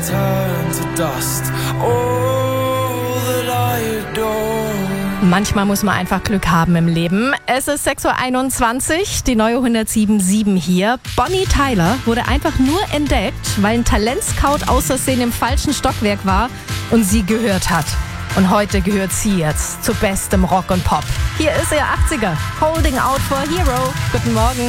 turn to dust. All that I adore. Manchmal muss man einfach Glück haben im Leben. Es ist 6.21 Uhr, die neue 107.7 hier. Bonnie Tyler wurde einfach nur entdeckt, weil ein Talentscout aus Versehen im falschen Stockwerk war und sie gehört hat. Und heute gehört sie jetzt zu bestem Rock und Pop. Hier ist ihr 80er, Holding Out for a Hero. Guten Morgen.